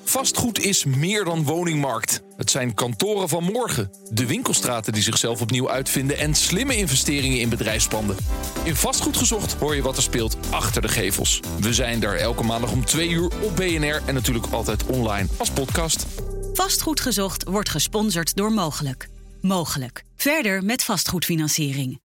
Vastgoed is meer dan woningmarkt. Het zijn kantoren van morgen, de winkelstraten die zichzelf opnieuw uitvinden en slimme investeringen in bedrijfspanden. In Vastgoed Gezocht hoor je wat er speelt achter de gevels. We zijn er elke maandag om 2 uur op BNR en natuurlijk altijd online als podcast. Vastgoed Gezocht wordt gesponsord door Mogelijk. Mogelijk. Verder met vastgoedfinanciering.